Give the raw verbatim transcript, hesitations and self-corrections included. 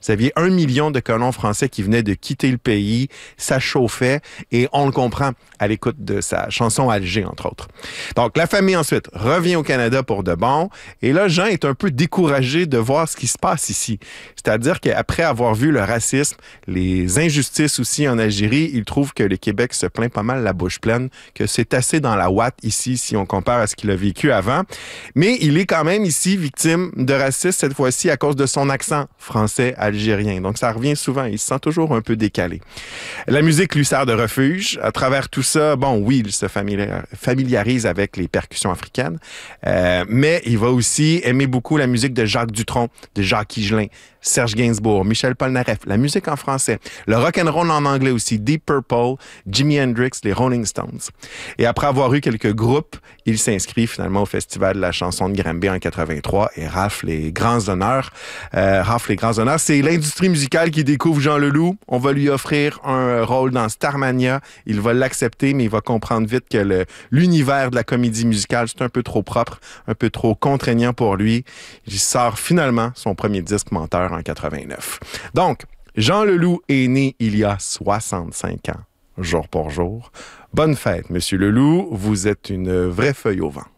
Vous aviez un million de colons français qui venaient de quitter le pays, ça chauffait, et on le comprend à l'écoute de sa chanson Alger, entre autres. Donc, la famille ensuite revient au Canada pour de bon, et là, Jean est un peu découragé de voir ce qui se passe ici. C'est-à-dire qu'après avoir vu le racisme, les injustices aussi en Algérie, il trouve que le Québec se plaint pas mal la bouche pleine, que c'est assez dans la ouate ici si on compare à ce qu'il a vécu avant. Mais il est quand même ici victime de racisme, cette fois-ci à cause de son accent français-algérien. Donc ça revient souvent, il se sent toujours un peu décalé. La musique lui sert de refuge. À travers tout ça, bon, oui, il se familiarise avec les percussions africaines, euh, mais il va aussi aimer beaucoup la musique de Jacques Dutronc, de Jacques Higelin, Serge Gainsbourg, Michel Polnareff, la musique en français, le rock'n'roll en anglais aussi, Deep Purple, Jimi Hendrix, les Rolling Stones. Et après avoir eu quelques groupes, il s'inscrit finalement au Festival de la chanson de Granby en quatre-vingt-trois et rafle les grands honneurs. Euh, rafle les grands honneurs. C'est l'industrie musicale qui découvre Jean Leloup. On va lui offrir un rôle dans Starmania. Il va l'accepter, mais il va comprendre vite que le, l'univers de la comédie musicale, c'est un peu trop propre, un peu trop contraignant pour lui. Il sort finalement son premier disque Menteur en quatre-vingt-neuf. Donc, Jean Leloup est né il y a soixante-cinq ans, jour pour jour. Bonne fête, Monsieur Leloup. Vous êtes une vraie feuille au vent.